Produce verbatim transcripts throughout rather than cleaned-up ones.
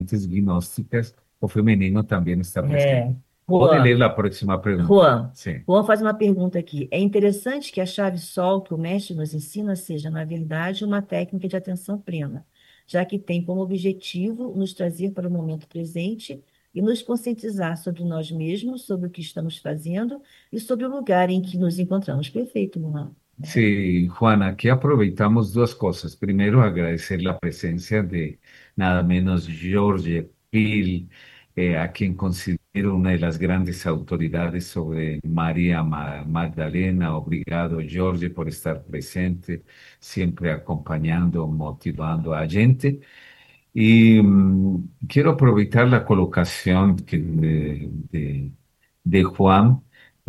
vertientes gnósticas, o femenino también está presente. É. Pode ler Juan, a próxima pregunta. Juan, Sí. Juan faz uma pergunta aqui. É interessante que a chave sol que o mestre nos ensina seja, na verdade, uma técnica de atenção plena, já que tem como objetivo nos trazer para o momento presente e nos conscientizar sobre nós mesmos, sobre o que estamos fazendo e sobre o lugar em que nos encontramos. Perfeito, Juan. Sí, Juana, aquí aproveitamos dos cosas. Primero, agradecer la presencia de nada menos George Peel, eh, a quien considero una de las grandes autoridades sobre María Ma- Magdalena. Obrigado, George, por estar presente, siempre acompañando, motivando a gente. Y mm, quiero aprovechar la colocación que- de, de- de Juan,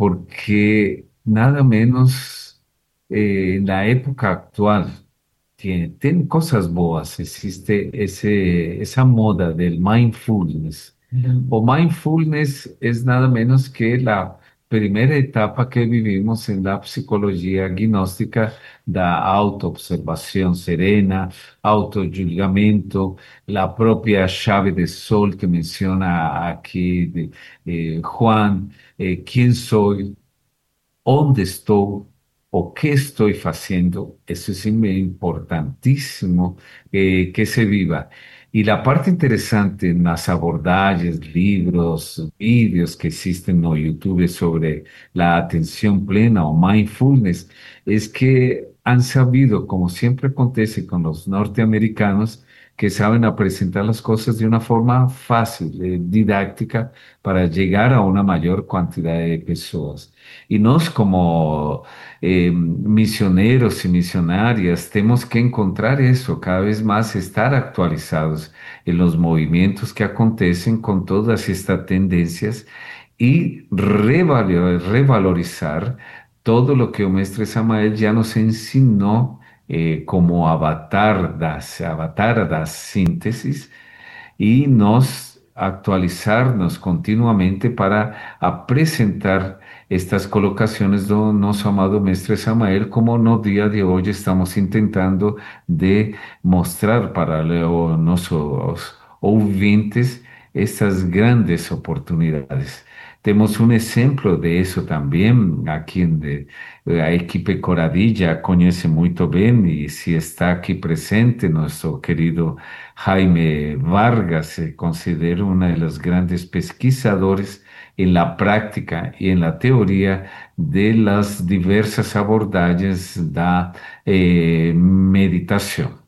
porque nada menos eh, en la época actual tiene, tiene cosas boas. Existe ese, esa moda del mindfulness. O mindfulness es nada menos que la primera etapa que vivimos en la psicología gnóstica da autoobservación serena, autojuzgamento, la propia llave de sol que menciona aquí de, eh, Juan, eh, quién soy, dónde estoy o qué estoy haciendo. Eso es importantísimo eh, que se viva. Y la parte interesante en las abordajes, libros, vídeos que existen en YouTube sobre la atención plena o mindfulness es que han sabido, como siempre acontece con los norteamericanos, que saben a presentar las cosas de una forma fácil, eh, didáctica, para llegar a una mayor cantidad de personas. Y nos como eh, misioneros y misionarias tenemos que encontrar eso, cada vez más estar actualizados en los movimientos que acontecen con todas estas tendencias y revalo- revalorizar todo lo que el Mestre Samael ya nos enseñó eh, como avatar das, avatar das síntesis y nos actualizarnos continuamente para a presentar estas colocaciones de nuestro amado Mestre Samael, como no día de hoy estamos intentando de mostrar para los nuestros ouvintes estas grandes oportunidades. Temos um exemplo de isso também aqui de, a equipe Coradilla conhece muito bem e se está aqui presente nosso querido Jaime Vargas, se considera uno de los grandes pesquisadores en la práctica y en la teoría de las diversas abordajes da eh, meditación.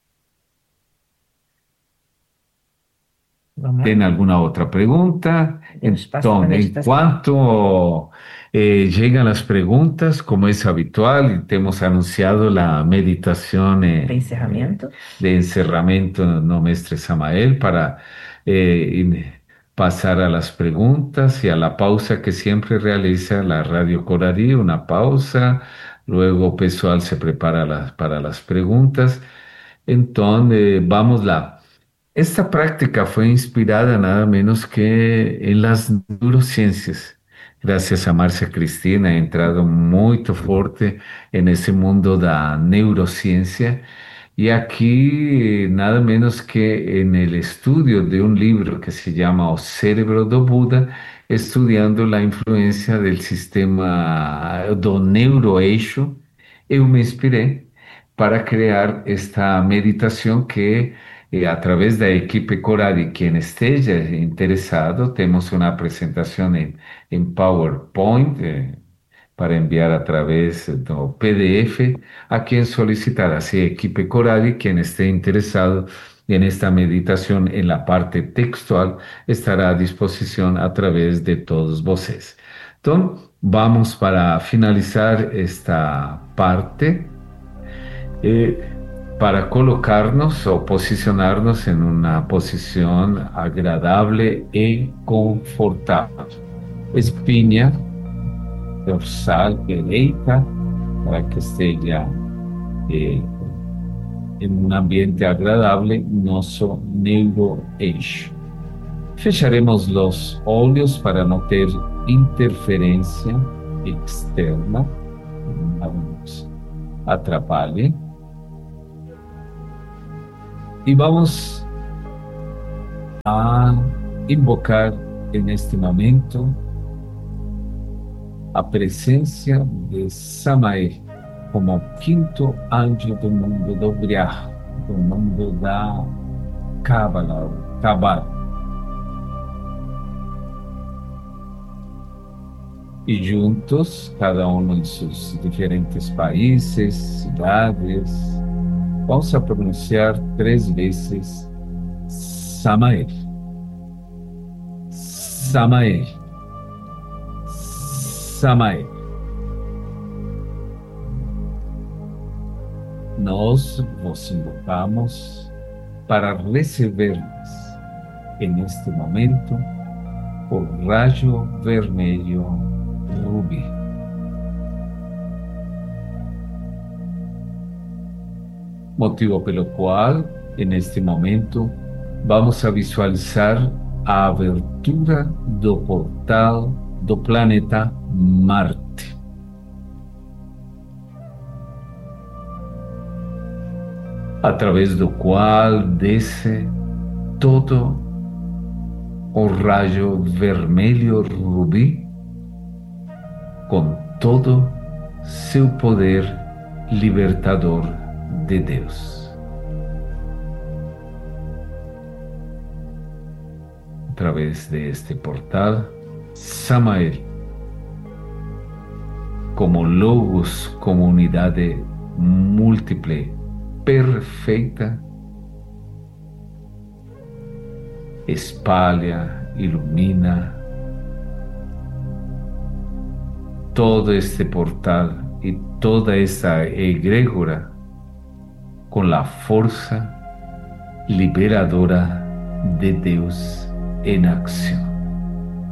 Vamos lá. ¿Tiene alguna otra pregunta? Demos espaço para Entonces, en meditação. cuanto eh, llegan las preguntas, como es habitual, y te hemos anunciado la meditación Para eh, eh, encerramento. de encerramiento no Mestre Samael para eh, in- pasar a las preguntas y a la pausa que siempre realiza la Radio Coralí, una pausa, luego Pessoal se prepara las- para las preguntas. Entonces, vamos lá. Esta práctica fue inspirada nada menos que en las neurociencias. Gracias a Marcia Cristina, he entrado muy fuerte en ese mundo de la neurociencia y aquí eh, nada menos que en el estudio de un libro que se llama O Cérebro do Buda, estudiando la influencia del sistema do neuroeixo, eu me inspiré para crear esta meditación que eh, a través de la equipe Coradi, quien esté interesado, tenemos una presentación en, en PowerPoint eh, para enviar a través del P D F a quien solicitar. Así, equipe Coradi, quien esté interesado en esta meditación en la parte textual, estará a disposición a través de todos vosotros. Entonces, vamos para finalizar esta parte eh, para colocarnos o posicionarnos en una posición agradable y confortable. Espinha dorsal derecha para que esté ya eh, en un ambiente agradable, nosso neuroeixo. Fecharemos los olhos para no ter interferência externa, não nos atrapalhe. Y vamos a invocar en este momento a presença de Samael como quinto anjo do mundo do Briah, do mundo da Cábala, Cabal. E juntos, cada um em seus diferentes países, cidades, vamos a pronunciar três vezes Samael, Samael, Samael. Nós vos invocamos para recebermos, em este momento, o rayo vermelho rubi. Motivo pelo qual, neste momento, vamos a visualizar a abertura do portal do planeta Marte. Através do qual desce todo o rayo vermelho rubi com todo seu poder libertador de Deus. Através de este portal, Samael, como Logos, como unidade múltiple, perfeita, espalha, ilumina todo este portal e toda esta egrégora com a força liberadora de Deus em ação.